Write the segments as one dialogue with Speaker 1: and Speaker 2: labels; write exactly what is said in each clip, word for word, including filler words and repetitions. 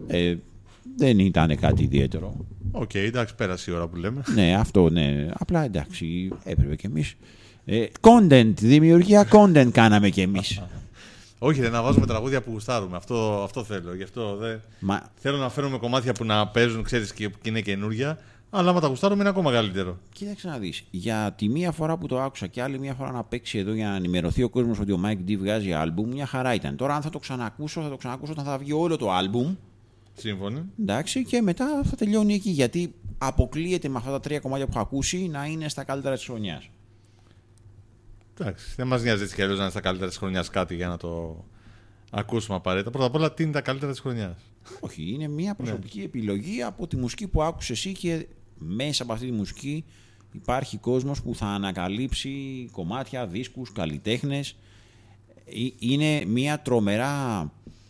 Speaker 1: Ε, δεν ήταν κάτι ιδιαίτερο.
Speaker 2: Οκ, okay, εντάξει, πέρασε η ώρα που λέμε.
Speaker 1: Ναι, αυτό ναι. Απλά εντάξει, έπρεπε κι εμείς. Ε, content, δημιουργία content κάναμε κι εμείς.
Speaker 2: Όχι, δεν να βάζουμε τραγούδια που γουστάρουμε. Αυτό, αυτό θέλω. Γι' αυτό δεν...
Speaker 1: Μα...
Speaker 2: Θέλω να φέρουμε κομμάτια που να παίζουν, ξέρεις, και που είναι καινούρια. Αλλά άμα τα γουστάρουμε είναι ακόμα καλύτερο.
Speaker 1: Κοίταξε να δεις. Για τη μία φορά που το άκουσα και άλλη μία φορά να παίξει εδώ για να ενημερωθεί ο κόσμος ότι ο Mike D βγάζει άλμπουμ, μια χαρά ήταν. Τώρα, αν θα το ξανακούσω, θα το ξανακούσω όταν θα βγει όλο το άλμπουμ.
Speaker 2: Σύμφωνοι.
Speaker 1: Εντάξει, και μετά θα τελειώνει εκεί. Γιατί αποκλείεται με αυτά τα τρία κομμάτια που έχω ακούσει να είναι στα καλύτερα της χρονιάς.
Speaker 2: Εντάξει, δεν μας νοιάζει έτσι κι αλλιώς να είναι στα καλύτερα της χρονιάς κάτι για να το ακούσουμε απαραίτητα. Πρώτα απ' όλα, τι είναι τα καλύτερα της χρονιάς.
Speaker 1: Όχι, είναι μια προσωπική ναι. επιλογή από τη μουσική που άκουσες εσύ και μέσα από αυτή τη μουσική υπάρχει κόσμος που θα ανακαλύψει κομμάτια, δίσκους, καλλιτέχνες. Είναι μια τρομερά...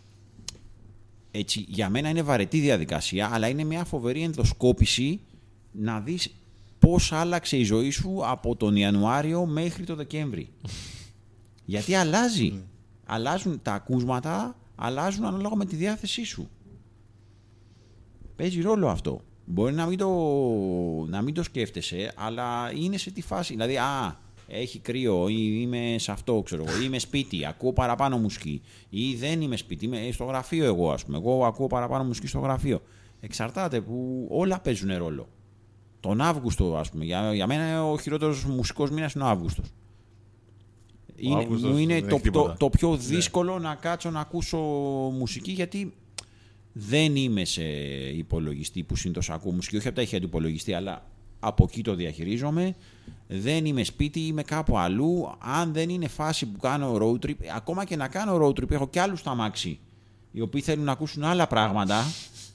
Speaker 1: Έτσι, για μένα είναι βαρετή διαδικασία, αλλά είναι μια φοβερή ενδοσκόπηση να δεις πώς άλλαξε η ζωή σου από τον Ιανουάριο μέχρι τον Δεκέμβρη. Γιατί αλλάζει. Mm. Αλλάζουν τα ακούσματα, αλλάζουν ανάλογα με τη διάθεσή σου. Παίζει ρόλο αυτό. Μπορεί να μην το, να μην το σκέφτεσαι, αλλά είναι σε τη φάση. Δηλαδή, α, έχει κρύο, ή είμαι σε αυτό, ξέρω εγώ, ή είμαι σπίτι, ακούω παραπάνω μουσική. Ή δεν είμαι σπίτι, είμαι στο γραφείο εγώ, ας πούμε. Εγώ ακούω παραπάνω μουσική στο γραφείο. Εξαρτάται που όλα παίζουν ρόλο. Τον Αύγουστο, ας πούμε. Για, για μένα ο χειρότερος μουσικός μήνας είναι ο Αύγουστος. Είναι, μου είναι το, το, το πιο δύσκολο ναι. να κάτσω να ακούσω μουσική, γιατί δεν είμαι σε υπολογιστή που συνήθως ακούω μουσική. Όχι από τα ηχεία του υπολογιστή, αλλά από εκεί το διαχειρίζομαι. Δεν είμαι σπίτι, είμαι κάπου αλλού. Αν δεν είναι φάση που κάνω road trip, ακόμα και να κάνω road trip, έχω κι άλλους στα μάξι, οι οποίοι θέλουν να ακούσουν άλλα πράγματα.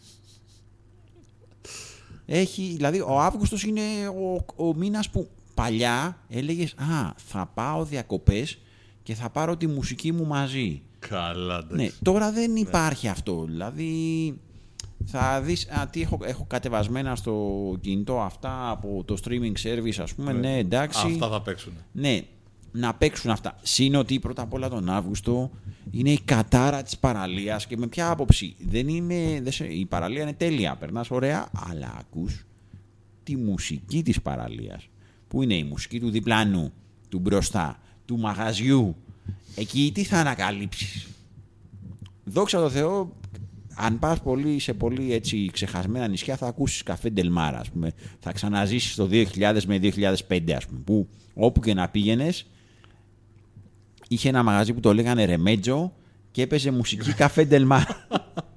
Speaker 1: Έχει, δηλαδή, ο Αύγουστος είναι ο, ο μήνας που παλιά έλεγες «Α, θα πάω διακοπές και θα πάρω τη μουσική μου μαζί».
Speaker 2: Καλά,
Speaker 1: ναι, τώρα δεν ναι. υπάρχει αυτό. Δηλαδή, θα δεις α, τι έχω, έχω κατεβασμένα στο κινητό αυτά από το streaming service, ας πούμε. Ναι, ναι εντάξει.
Speaker 2: Αυτά θα παίξουν.
Speaker 1: Ναι, να παίξουν αυτά. Συν ότι πρώτα απ' όλα τον Αύγουστο είναι η κατάρα της παραλίας και με ποια άποψη. Δεν είμαι, δεν σε, η παραλία είναι τέλεια, περνάς ωραία, αλλά ακούς τη μουσική της παραλίας. Που είναι η μουσική του διπλανού, του μπροστά, του μαγαζιού. Εκεί τι θα ανακαλύψεις. Δόξα τω Θεώ, αν πας πολύ, σε πολύ έτσι ξεχασμένα νησιά, θα ακούσεις καφέ Ντελμάρα, ας πούμε. Θα ξαναζήσεις το δύο χιλιάδες με δύο χιλιάδες πέντε, ας πούμε, που όπου και να πήγαινες, είχε ένα μαγαζί που το λέγανε Ρεμέτζο και έπαιζε μουσική καφέ Ντελμάρα.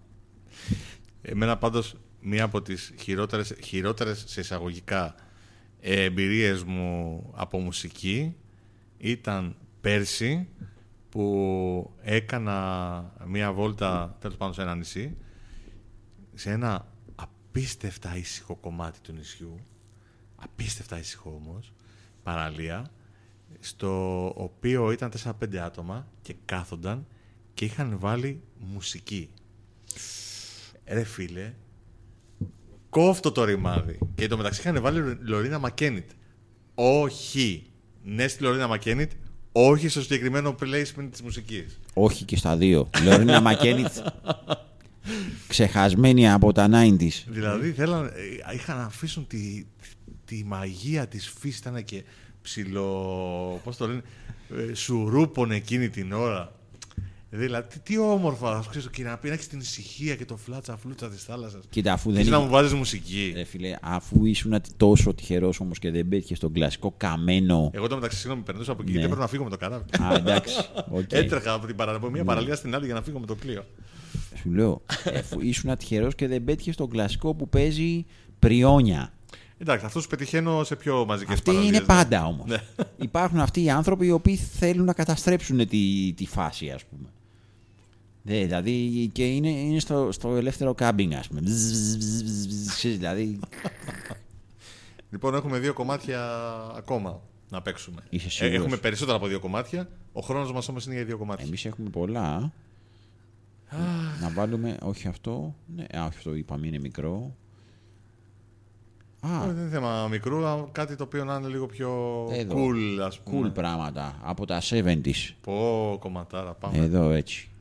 Speaker 2: Εμένα πάντως μία από τις χειρότερες, χειρότερες σε εισαγωγικά εμπειρίες μου από μουσική ήταν πέρσι που έκανα μία βόλτα τέλος πάντων σε ένα νησί, σε ένα απίστευτα ήσυχο κομμάτι του νησιού, απίστευτα ήσυχο όμως, παραλία, στο οποίο ήταν τέσσερα πέντε άτομα και κάθονταν και είχαν βάλει μουσική. Ρε φίλε, κόφτω το ρημάδι. Και το μεταξύ είχαν βάλει Λορίνα Μακένιτ. Όχι. Ναι στη Λορίνα Μακένιτ, όχι στο συγκεκριμένο placement της μουσικής.
Speaker 1: Όχι και στα δύο. Λορίνα Μακένιτ ξεχασμένη από τα ενενήντα.
Speaker 2: Δηλαδή θέλαν, είχαν να αφήσουν τη, τη μαγεία της φύσης, ήταν και ψιλο, πώς το λένε, σουρούπον εκείνη την ώρα. Δηλαδή, τι, τι όμορφα, ξέρεις, και να πει να έχεις την ησυχία και το φλάτσα φλούτσα της θάλασσας.
Speaker 1: Κοίτα, αφού δεν
Speaker 2: να μου βάζεις μουσική.
Speaker 1: Ρε φίλε, αφού ήσουν τόσο τυχερός όμως και δεν πέτυχες στον κλασικό καμένο.
Speaker 2: Εγώ το μεταξύ, συγγνώμη, περνούσα από εκεί,
Speaker 1: ναι.
Speaker 2: γιατί έπρεπε να φύγω με το καράβι.
Speaker 1: Α, εντάξει. Okay.
Speaker 2: Έτρεχα από, την παρα... από μια παραλία στην άλλη για να φύγω με το πλοίο.
Speaker 1: Σου λέω, αφού ήσουν τυχερός και δεν πέτυχες τον κλασικό που παίζει πριόνια.
Speaker 2: Εντάξει, αυτούς πετυχαίνω σε πιο μαζικές
Speaker 1: αυτοί
Speaker 2: παραλίες.
Speaker 1: Είναι πάντα όμως. Υπάρχουν αυτοί οι άνθρωποι οι οποίοι θέλουν να καταστρέψουν τη, τη φάση, ας πούμε. Δε, δηλαδή και είναι, είναι στο, στο ελεύθερο κάμπινγκ, ας πούμε. Δηλαδή...
Speaker 2: Λοιπόν, έχουμε δύο κομμάτια ακόμα να παίξουμε.
Speaker 1: Ε,
Speaker 2: έχουμε περισσότερα από δύο κομμάτια. Ο χρόνος μας όμως είναι για δύο κομμάτια.
Speaker 1: Εμείς έχουμε πολλά. Να βάλουμε, όχι αυτό. Ναι, α, όχι αυτό είπαμε, είναι μικρό.
Speaker 2: Α, δεν είναι θέμα μικρού, κάτι το οποίο να είναι λίγο πιο
Speaker 1: εδώ,
Speaker 2: cool, ας πούμε.
Speaker 1: Cool πράγματα, από τα εβδομήντα.
Speaker 2: Πω, κομματάρα, πάμε.
Speaker 1: Εδώ έτσι.